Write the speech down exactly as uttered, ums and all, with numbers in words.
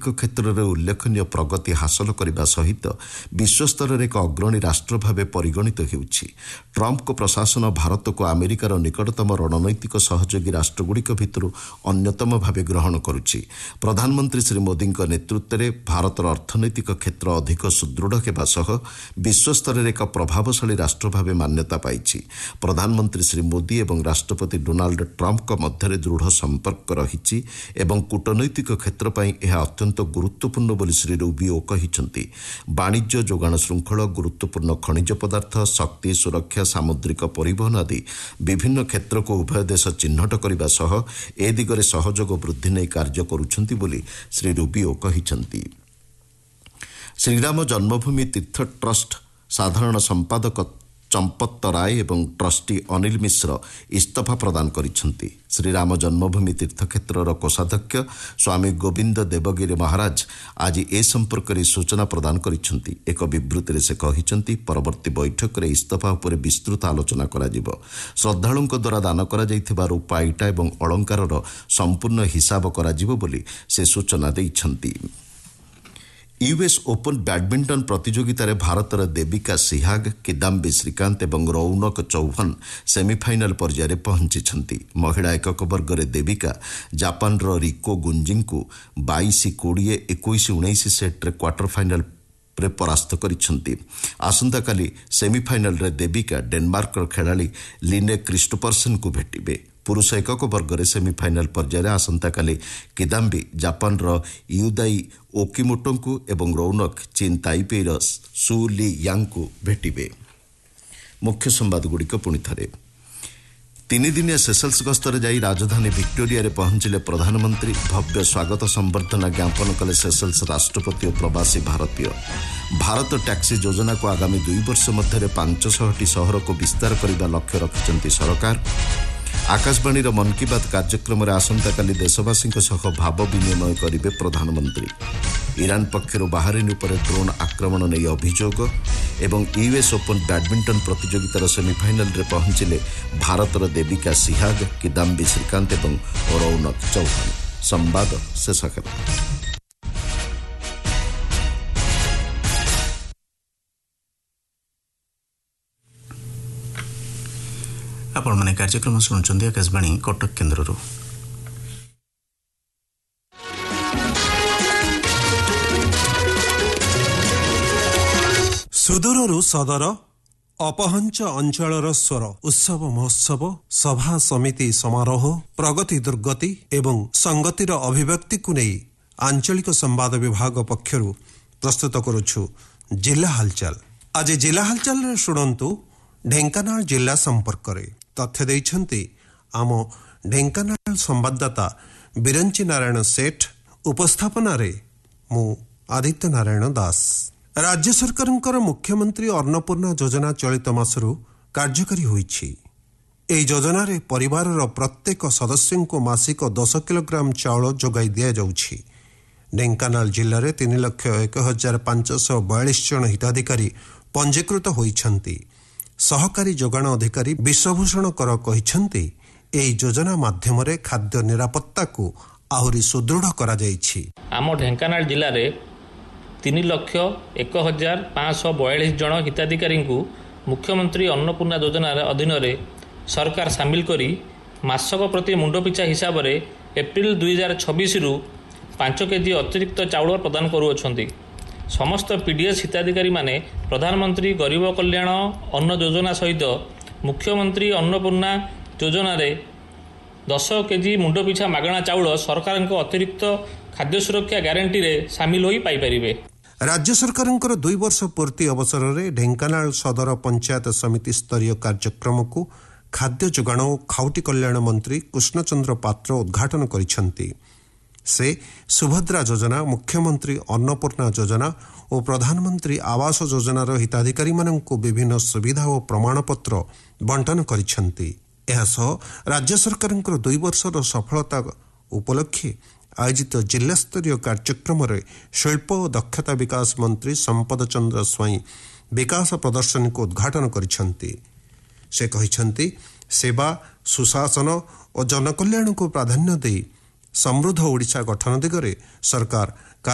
ଅନେକ କ୍ଷେତ୍ରରେ ଉଲ୍ଲେଖନୀୟ ପ୍ରଗତି ହାସଲ କରିବା ସହିତ ବିଶ୍ୱସ୍ତରରେ ଏକ ଅଗ୍ରଣୀ ରାଷ୍ଟ୍ର ଭାବେ ପରିଗଣିତ ହେଉଛି। ଟ୍ରମ୍ପଙ୍କ ପ୍ରଶାସନ ଭାରତକୁ ଆମେରିକାର ନିକଟତମ ରଣନୈତିକ ସହଯୋଗୀ ରାଷ୍ଟ୍ରଗୁଡ଼ିକ ଭିତରୁ ଅନ୍ୟତମ ଭାବେ ଗ୍ରହଣ କରୁଛି। ପ୍ରଧାନମନ୍ତ୍ରୀ ଶ୍ରୀ ମୋଦିଙ୍କ ନେତୃତ୍ୱରେ ଭାରତର ଅର୍ଥନୈତିକ କ୍ଷେତ୍ର ଅଧିକ ସୁଦୃଢ଼ ହେବା ସହ ବିଶ୍ୱସ୍ତରରେ ଏକ ପ୍ରଭାବଶାଳୀ ରାଷ୍ଟ୍ର ଭାବେ ମାନ୍ୟତା ପାଇଛି। ପ୍ରଧାନମନ୍ତ୍ରୀ ଶ୍ରୀ ମୋଦି ଏବଂ ରାଷ୍ଟ୍ରପତି ଡୋନାଲ୍ଡ ଟ୍ରମ୍ପଙ୍କ ମଧ୍ୟରେ ଦୃଢ଼ ସମ୍ପର୍କ ରହିଛି ଏବଂ କୂଟନୈତିକ କ୍ଷେତ୍ର ପାଇଁ ଏହା ଅତ୍ୟନ୍ତ ଗୁରୁତ୍ୱପୂର୍ଣ୍ଣ ବୋଲି ଶ୍ରୀ ରୁବିଓ କହିଛନ୍ତି। ବାଣିଜ୍ୟ, ଯୋଗାଣ ଶୃଙ୍ଖଳ, ଗୁରୁତ୍ୱପୂର୍ଣ୍ଣ ଖଣିଜ ପଦାର୍ଥ, ଶକ୍ତି, ସୁରକ୍ଷା, ସାମୁଦ୍ରିକ ପରିବହନ ଆଦି ବିଭିନ୍ନ କ୍ଷେତ୍ରକୁ ଉଭୟ ଦେଶ ଚିହ୍ନଟ କରିବା ସହ ଏ ଦିଗରେ ସହଯୋଗ ବୃଦ୍ଧି ନେଇ କାର୍ଯ୍ୟ କରୁଛନ୍ତି ବୋଲି ଶ୍ରୀ ରୁବିଓ କହିଛନ୍ତି। ଶ୍ରୀରାମ ଜନ୍ମଭୂମି ତୀର୍ଥ ଟ୍ରଷ୍ଟ ସାଧାରଣ ସମ୍ପାଦକ ଚମ୍ପତ ରାୟ ଏବଂ ଟ୍ରଷ୍ଟି ଅନିଲ ମିଶ୍ର ଇସ୍ତଫା ପ୍ରଦାନ କରିଛନ୍ତି। ଶ୍ରୀରାମ ଜନ୍ମଭୂମି ତୀର୍ଥକ୍ଷେତ୍ରର କୋଷାଧ୍ୟକ୍ଷ ସ୍ୱାମୀ ଗୋବିନ୍ଦ ଦେବଗିରି ମହାରାଜ ଆଜି ଏ ସମ୍ପର୍କରେ ସୂଚନା ପ୍ରଦାନ କରିଛନ୍ତି। ଏକ ବିବୃତ୍ତିରେ ସେ କହିଛନ୍ତି, ପରବର୍ତ୍ତୀ ବୈଠକରେ ଇସ୍ତଫା ଉପରେ ବିସ୍ତୃତ ଆଲୋଚନା କରାଯିବ। ଶ୍ରଦ୍ଧାଳୁଙ୍କ ଦ୍ୱାରା ଦାନ କରାଯାଇଥିବା ରୂପା, ଇଟା ଏବଂ ଅଳଙ୍କାରର ସମ୍ପୂର୍ଣ୍ଣ ହିସାବ କରାଯିବ ବୋଲି ସେ ସୂଚନା ଦେଇଛନ୍ତି। ୟୁଏସ୍ ଓପନ୍ ବ୍ୟାଡମିଣ୍ଟନ ପ୍ରତିଯୋଗିତାରେ ଭାରତର ଦେବିକା ସିହାଗ, କିଦାମ୍ବି ଶ୍ରୀକାନ୍ତ ଏବଂ ରୌନକ ଚୌହାନ ସେମିଫାଇନାଲ ପର୍ଯ୍ୟାୟରେ ପହଞ୍ଚିଛନ୍ତି। ମହିଳା ଏକକ ବର୍ଗରେ ଦେବିକା ଜାପାନର ରିକୋ ଗୁଞ୍ଜିଙ୍କୁ ବାଇଶ କୋଡ଼ିଏ ଏକୋଇଶ ଉଣେଇଶ ସେଟ୍ରେ କ୍ୱାର୍ଟର ଫାଇନାଲରେ ପରାସ୍ତ କରିଛନ୍ତି। ଆସନ୍ତାକାଲି ସେମିଫାଇନାଲରେ ଦେବିକା ଡେନମାର୍କର ଖେଳାଳି ଲିନେ କ୍ରିଷ୍ଟୋଫରସନ୍ଙ୍କୁ ଭେଟିବେ। ପୁରୁଷ ଏକକ ବର୍ଗରେ ସେମିଫାଇନାଲ ପର୍ଯ୍ୟାୟରେ ଆସନ୍ତାକାଲି କିଦାମ୍ବି ଜାପାନର ୟୁଦାଇ ଓକିମୋଟୋଙ୍କୁ ଏବଂ ରୌନକ ଚୀନ୍ ତାଇପେଇର ସୁ ଲି ୟାଙ୍କୁ ଭେଟିବେ। ମୁଖ୍ୟ ସମ୍ବାଦଗୁଡ଼ିକ ପୁଣି ଥରେ। ତିନିଦିନିଆ ସେସେଲ୍ସ ଗସ୍ତରେ ଯାଇ ରାଜଧାନୀ ଭିକ୍ଟୋରିଆରେ ପହଞ୍ଚିଲେ ପ୍ରଧାନମନ୍ତ୍ରୀ। ଭବ୍ୟ ସ୍ୱାଗତ ସମ୍ବର୍ଦ୍ଧନା ଜ୍ଞାପନ କଲେ ସେସେଲ୍ସ ରାଷ୍ଟ୍ରପତି ଓ ପ୍ରବାସୀ ଭାରତୀୟ। ଭାରତ ଟ୍ୟାକ୍ସି ଯୋଜନାକୁ ଆଗାମୀ ଦୁଇ ବର୍ଷ ମଧ୍ୟରେ ପାଞ୍ଚଶହଟି ସହରକୁ ବିସ୍ତାର କରିବା ଲକ୍ଷ୍ୟ ରଖିଛନ୍ତି ସରକାର। ଆକାଶବାଣୀର ମନ୍ କି ବାତ୍ କାର୍ଯ୍ୟକ୍ରମରେ ଆସନ୍ତାକାଲି ଦେଶବାସୀଙ୍କ ସହ ଭାବ ବିନିମୟ କରିବେ ପ୍ରଧାନମନ୍ତ୍ରୀ। ଇରାନ ପକ୍ଷରୁ ବାହାରିନ୍ ଉପରେ ଡ୍ରୋନ୍ ଆକ୍ରମଣ ନେଇ ଅଭିଯୋଗ ଏବଂ ୟୁଏସ୍ ଓପନ୍ ବ୍ୟାଡମିଣ୍ଟନ ପ୍ରତିଯୋଗିତାର ସେମିଫାଇନାଲରେ ପହଞ୍ଚିଲେ ଭାରତର ଦେବିକା ସିହାଗ, କିଦାମ୍ବି ଶ୍ରୀକାନ୍ତ ଏବଂ ରୌନକ ଚୌହାନ। ସମ୍ବାଦ ଶେଷ ହେଲା। ଆପଣମାନେ କାର୍ଯ୍ୟକ୍ରମ ଶୁଣୁଛନ୍ତି ଆକାଶବାଣୀ କଟକ କେନ୍ଦ୍ରରୁ। ସୁଦୂରରୁ ସଦର, ଅପହଞ୍ଚ ଅଞ୍ଚଳର ସ୍ୱର, ଉତ୍ସବ ମହୋତ୍ସବ, ସଭା ସମିତି ସମାରୋହ, ପ୍ରଗତି ଦୁର୍ଗତି ଏବଂ ସଂଗତିର ଅଭିବ୍ୟକ୍ତିକୁ ନେଇ ଆଞ୍ଚଳିକ ସମ୍ବାଦ ବିଭାଗ ପକ୍ଷରୁ ପ୍ରସ୍ତୁତ କରୁଛୁ ଜିଲ୍ଲା ହାଲଚାଲ। ଆଜି ଜିଲ୍ଲା ହାଲଚାଲରେ ଶୁଣନ୍ତୁ ଢେଙ୍କାନାଳ ଜିଲ୍ଲା ସମ୍ପର୍କରେ। ତଥ୍ୟ ଦେଇଛନ୍ତି ଆମ ଢେଙ୍କାନାଳ ସମ୍ବାଦଦାତା ବିରଞ୍ଚି ନାରାୟଣ ସେଠ। ଉପସ୍ଥାପନାରେ ମୁଁ ଆଦିତ୍ୟ ନାରାୟଣ ଦାସ। ରାଜ୍ୟ ସରକାରଙ୍କର ମୁଖ୍ୟମନ୍ତ୍ରୀ ଅନ୍ନପୂର୍ଣ୍ଣା ଯୋଜନା ଚଳିତ ମାସରୁ କାର୍ଯ୍ୟକାରୀ ହୋଇଛି। ଏହି ଯୋଜନାରେ ପରିବାରର ପ୍ରତ୍ୟେକ ସଦସ୍ୟଙ୍କୁ ମାସିକ ଦଶ କିଲୋଗ୍ରାମ ଚାଉଳ ଯୋଗାଇ ଦିଆଯାଉଛି। ଢେଙ୍କାନାଳ ଜିଲ୍ଲାରେ ତିନି ଲକ୍ଷ ଏକ ହଜାର ପାଞ୍ଚଶହ ବୟାଳିଶ ଜଣ ହିତାଧିକାରୀ ପଞ୍ଜୀକୃତ ହୋଇଛନ୍ତି। ସହକାରୀ ଯୋଗାଣ ଅଧିକାରୀ ବିଶ୍ୱଭୂଷଣ କର କହିଛନ୍ତି, ଏହି ଯୋଜନା ମାଧ୍ୟମରେ ଖାଦ୍ୟ ନିରାପତ୍ତାକୁ ଆହୁରି ସୁଦୃଢ଼ କରାଯାଇଛି। ଆମ ଢେଙ୍କାନାଳ ଜିଲ୍ଲାରେ ତିନି ଲକ୍ଷ ଏକ ହଜାର ପାଞ୍ଚଶହ ବୟାଳିଶ ଜଣ ହିତାଧିକାରୀଙ୍କୁ ମୁଖ୍ୟମନ୍ତ୍ରୀ ଅନ୍ନପୂର୍ଣ୍ଣା ଯୋଜନା ଅଧୀନରେ ସରକାର ସାମିଲ କରି ମାସକ ପ୍ରତି ମୁଣ୍ଡ ପିଛା ହିସାବରେ ଏପ୍ରିଲ ଦୁଇ ହଜାର ଛବିଶରୁ ପାଞ୍ଚ କେଜି ଅତିରିକ୍ତ ଚାଉଳ ପ୍ରଦାନ କରୁଅଛନ୍ତି। ସମସ୍ତ ପିଡିଏସ୍ ହିତାଧିକାରୀମାନେ ପ୍ରଧାନମନ୍ତ୍ରୀ ଗରିବ କଲ୍ୟାଣ ଅନ୍ନ ଯୋଜନା ସହିତ ମୁଖ୍ୟମନ୍ତ୍ରୀ ଅନ୍ନପୂର୍ଣ୍ଣା ଯୋଜନାରେ ଦଶ କେଜି ମୁଣ୍ଡ ପିଛା ମାଗଣା ଚାଉଳ ସରକାରଙ୍କ ଅତିରିକ୍ତ ଖାଦ୍ୟ ସୁରକ୍ଷା ଗ୍ୟାରେଣ୍ଟିରେ ସାମିଲ ହୋଇ ପାଇପାରିବେ। ରାଜ୍ୟ ସରକାରଙ୍କର ଦୁଇ ବର୍ଷ ପୂର୍ତ୍ତି ଅବସରରେ ଢେଙ୍କାନାଳ ସଦର ପଞ୍ଚାୟତ ସମିତି ସ୍ତରୀୟ କାର୍ଯ୍ୟକ୍ରମକୁ ଖାଦ୍ୟ ଯୋଗାଣ ଓ ଖାଉଟି କଲ୍ୟାଣ ମନ୍ତ୍ରୀ କୃଷ୍ଣଚନ୍ଦ୍ର ପାତ୍ର ଉଦ୍ଘାଟନ କରିଛନ୍ତି। ସେ ସୁଭଦ୍ରା ଯୋଜନା, ମୁଖ୍ୟମନ୍ତ୍ରୀ ଅନ୍ନପୂର୍ଣ୍ଣା ଯୋଜନା ଓ ପ୍ରଧାନମନ୍ତ୍ରୀ ଆବାସ ଯୋଜନାର ହିତାଧିକାରୀମାନଙ୍କୁ ବିଭିନ୍ନ ସୁବିଧା ଓ ପ୍ରମାଣପତ୍ର ବଣ୍ଟନ କରିଛନ୍ତି। ଏହାସହ ରାଜ୍ୟ ସରକାରଙ୍କର ଦୁଇ ବର୍ଷର ସଫଳତା ଉପଲକ୍ଷେ ଆୟୋଜିତ ଜିଲ୍ଲାସ୍ତରୀୟ କାର୍ଯ୍ୟକ୍ରମରେ ଶିଳ୍ପ ଓ ଦକ୍ଷତା ବିକାଶ ମନ୍ତ୍ରୀ ସମ୍ପଦ ଚନ୍ଦ୍ର ସ୍ୱାଇଁ ବିକାଶ ପ୍ରଦର୍ଶନୀକୁ ଉଦ୍ଘାଟନ କରିଛନ୍ତି। ସେ କହିଛନ୍ତି, ସେବା, ସୁଶାସନ ଓ ଜନକଲ୍ୟାଣକୁ ପ୍ରାଧାନ୍ୟ ଦେଇ ସମୃଦ୍ଧ ଓଡ଼ିଶା ଗଠନ ଦିଗରେ ସରକାର